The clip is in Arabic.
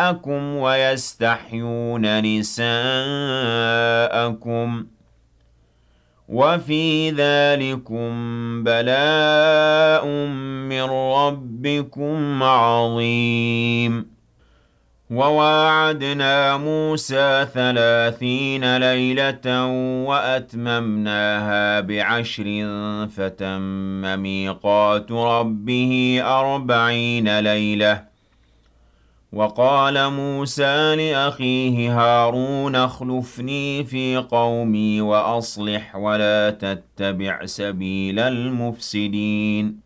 نِسَاءَكُمْ وَيَسْتَحْيُونَ نِسَاءَكُمْ ۚ وَفِي ذَٰلِكُم بَلَاءٌ مِّن رَّبِّكُمْ عَظِيمٌ. وَوَاعَدْنَا مُوسَىٰ 30 لَيْلَةً وَأَتْمَمْنَاهَا ب10 فَتَمَّ مِيقَاتُ رَبِّهِ 40 لَيْلَةً ۚ وَقَالَ مُوسَىٰ لِأَخِيهِ هَارُونَ اخْلُفْنِي فِي قَوْمِي وَأَصْلِحْ وَلَا تَتَّبِعْ سَبِيلَ الْمُفْسِدِينَ